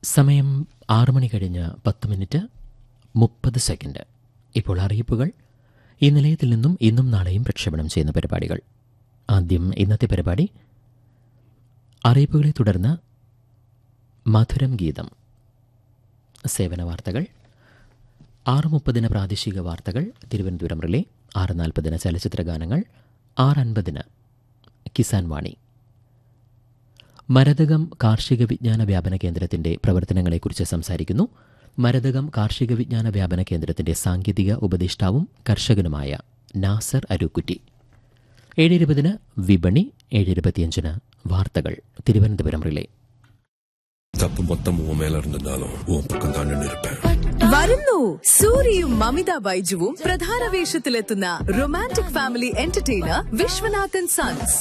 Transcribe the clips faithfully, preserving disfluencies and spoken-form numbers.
സമയം ആറു മണി കഴിഞ്ഞ് പത്ത് മിനിറ്റ് മുപ്പത് സെക്കൻഡ്. ഇപ്പോൾ അറിയിപ്പുകൾ. ഈ നിലയത്തിൽ നിന്നും ഇന്നും നാളെയും പ്രക്ഷേപണം ചെയ്യുന്ന പരിപാടികൾ. ആദ്യം ഇന്നത്തെ പരിപാടി. അറിയിപ്പുകളെ തുടർന്ന് മധുരം ഗീതം, സേവന വാർത്തകൾ. ആറ് മുപ്പതിന് പ്രാദേശിക വാർത്തകൾ തിരുവനന്തപുരം റിലേ. ആറ് നാൽപ്പതിന് ചലച്ചിത്ര ഗാനങ്ങൾ. ആറ് അൻപതിന് കിസാൻ വാണി. മരതകം കാർഷിക വിജ്ഞാന വ്യാപന കേന്ദ്രത്തിന്റെ പ്രവർത്തനങ്ങളെക്കുറിച്ച് സംസാരിക്കുന്നു മരതകം കാർഷിക വിജ്ഞാന വ്യാപന കേന്ദ്രത്തിന്റെ സാങ്കേതിക ഉപദേഷ്ടാവും കർഷകനുമായ നാസർ അരൂക്കുറ്റി. ഏഴ് ഇരുപതിന് വിപണി. ഏഴ് ഇരുപത്തിയഞ്ചിന് വാർത്തകൾ തിരുവനന്തപുരം റിലേ. തപ്പ് മൊത്തം മേലിരുന്നാലും വരുന്നു സൂര്യയും മമിത ബൈജുവും പ്രധാന വേഷത്തിലെത്തുന്ന romantic family entertainer Viswanathan sons.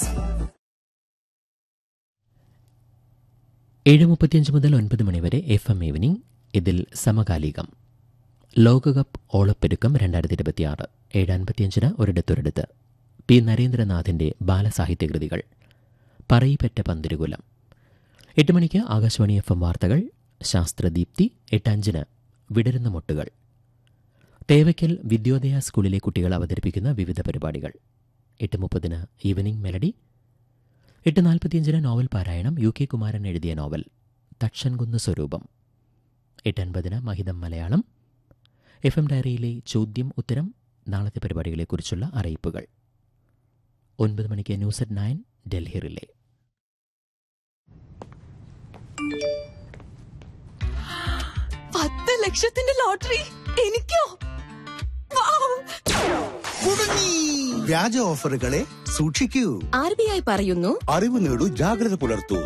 ഏഴ് മുപ്പത്തിയഞ്ച് മുതൽ ഒൻപത് മണിവരെ എഫ് എം ഈവനിംഗ്. ഇതിൽ സമകാലികം. ലോകകപ്പ് ഓളപ്പെരുക്കം രണ്ടായിരത്തി ഇരുപത്തിയാറ്. ഏഴ് അൻപത്തിയഞ്ചിന് ഒരിടത്തൊരിടത്ത് പി നരേന്ദ്രനാഥിന്റെ ബാലസാഹിത്യകൃതികൾ. പറയിപ്പറ്റ പന്തിരുകുലം. എട്ട് മണിക്ക് ആകാശവാണി എഫ് എം വാർത്തകൾ ശാസ്ത്രദീപ്തി. എട്ട് അഞ്ചിന് വിടരുന്ന മുട്ടുകൾ. തേവയ്ക്കൽ വിദ്യോദയ സ്കൂളിലെ കുട്ടികൾ അവതരിപ്പിക്കുന്ന വിവിധ പരിപാടികൾ. എട്ട് മുപ്പതിന് ഈവനിംഗ് മെലഡി. എട്ട് നാൽപ്പത്തിയഞ്ചിന് നോവൽ പാരായണം. യു കെ കുമാരൻ എഴുതിയ നോവൽ തക്ഷൻകുന്ന് സ്വരൂപം. എട്ട് അൻപതിന് മഹിതം മലയാളം. എഫ് എം ഡയറിയിലെ ചോദ്യം ഉത്തരം, നാളത്തെ പരിപാടികളെക്കുറിച്ചുള്ള അറിയിപ്പുകൾ. ഒൻപത് മണിക്ക് news at nine Delhi relay. പത്ത് ലക്ഷത്തിന്റെ ലോട്ടറി എനിക്കോ? വ്യാജ ഓഫറുകളെ സൂക്ഷിക്കൂ. ആർ ബി ഐ പറയുന്നു, അറിവ് നേടൂ, ജാഗ്രത പുലർത്തൂ.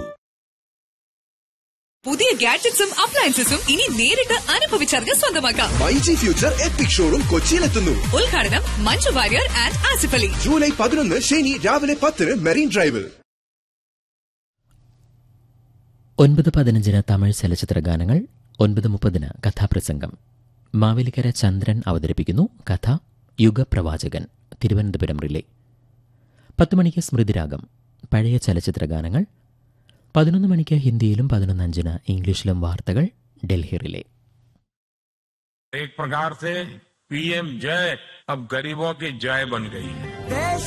പുതിയ ഗാഡ്ജറ്റ്സും അപ്ലയൻസസും ഇനി നേരിട്ട് അനുഭവിച്ചറിഞ്ഞ് സ്വന്തമാക്കാം. MyG future EPIC showroom കൊച്ചിയിലെത്തുന്നു. ഉദ്ഘാടനം മഞ്ജു വാര്യർ ആൻഡ് ആസിഫ് അലി. ജൂലൈ പതിനൊന്ന് ശനി രാവിലെ പത്തിന് മെറീൻ ഡ്രൈവിൽ. ഒൻപത് പതിനഞ്ചിന് തമിഴ് ചലച്ചിത്ര ഗാനങ്ങൾ. ഒൻപത് മുപ്പതിന് കഥാപ്രസംഗം. മാവേലിക്കര ചന്ദ്രൻ അവതരിപ്പിക്കുന്നു കഥ യുഗപ്രവാചകൻ. തിരുവനന്തപുരം റിലേ. പത്ത് മണിക്ക് സ്മൃതിരാഗം, പഴയ ചലച്ചിത്ര ഗാനങ്ങൾ. പതിനൊന്ന് മണിക്ക് ഹിന്ദിയിലും പതിനൊന്ന് അഞ്ചിന് ഇംഗ്ലീഷിലും വാർത്തകൾ ഡൽഹി റിലേ. एक प्रकार से पीएम जय अब गरीबों की जय बन गई है.